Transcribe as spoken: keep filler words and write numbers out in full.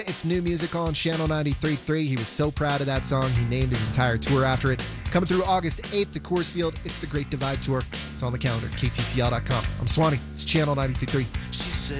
It's new music on Channel ninety-three point three. He was so proud of that song, he named his entire tour after it. Coming through August eighth to Coors Field, it's the Great Divide Tour. It's on the calendar, K T C L dot com. I'm Swanee. It's Channel ninety-three point three.